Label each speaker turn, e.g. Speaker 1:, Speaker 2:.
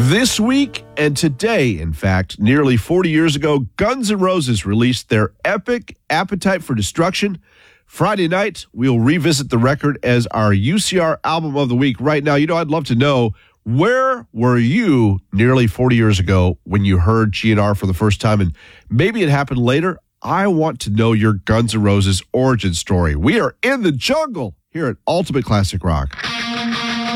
Speaker 1: This week and today, in fact, nearly 40 years ago, Guns N' Roses released their epic Appetite for Destruction. Friday night, we'll revisit the record as our UCR Album of the Week. Right now, I'd love to know, where were you nearly 40 years ago when you heard GNR for the first time? And maybe it happened later. I want to know your Guns N' Roses origin story. We are in the jungle here at Ultimate Classic Rock.